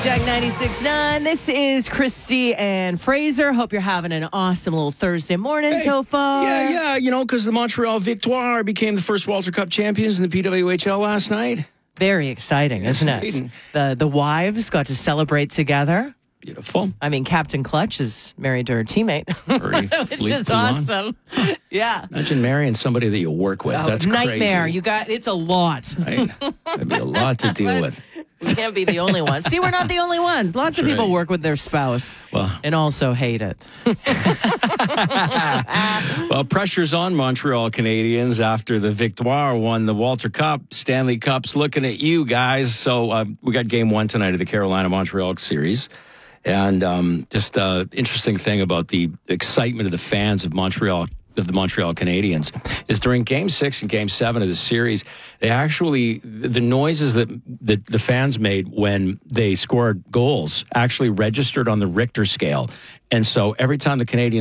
Jack 96.9. This is Christy and Fraser. Hope you're having an awesome little Thursday morning so far. Yeah, you know, because the Montreal Victoire became the first Walter Cup champions in the PWHL last night. Very exciting, isn't it? The wives got to celebrate together. Beautiful. I mean, Captain Clutch is married to her teammate, which is awesome. Yeah. Imagine marrying somebody that you work with. That's nightmare. crazy. It's a lot. Right? That'd be a lot to deal with. We can't be the only ones. See, we're not the only ones. Lots of people work with their spouse and also hate it. Well, pressure's on Montreal Canadiens after the Victoire won the Walter Cup. Stanley Cup's looking at you guys. So we got game one tonight of the Carolina-Montreal series. And just interesting thing about the excitement of the fans of the Montreal Canadiens is during Game 6 and Game 7 of the series, they actually, the noises that the fans made when they scored goals actually registered on the Richter scale. And so every time the Canadiens